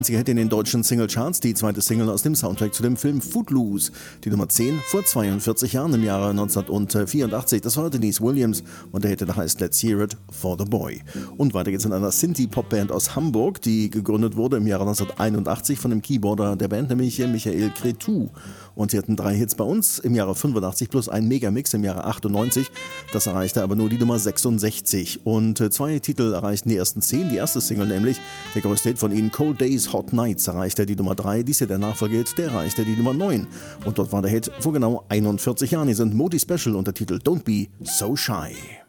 Sie hätte in den deutschen Singlecharts die zweite Single aus dem Soundtrack zu dem Film Footloose, die Nummer 10 vor 42 Jahren im Jahre 1984. Das war Denise Williams und der Hit heißt Let's Hear It for the Boy. Und weiter geht's in einer Synthie-Pop-Band aus Hamburg, die gegründet wurde im Jahre 1981 von dem Keyboarder der Band, nämlich Michael Cretu. Und sie hatten 3 Hits bei uns im Jahre 85 plus einen Megamix im Jahre 98. Das erreichte aber nur die Nummer 66. Und 2 Titel erreichten die ersten 10. Die erste Single nämlich, der größte Hit von ihnen, Cold Days, Hot Nights, erreichte die Nummer 3. Dies hier der Nachfolger, der erreichte die Nummer 9. Und dort war der Hit vor genau 41 Jahren. Hier sind Modi Special und der Titel Don't Be So Shy.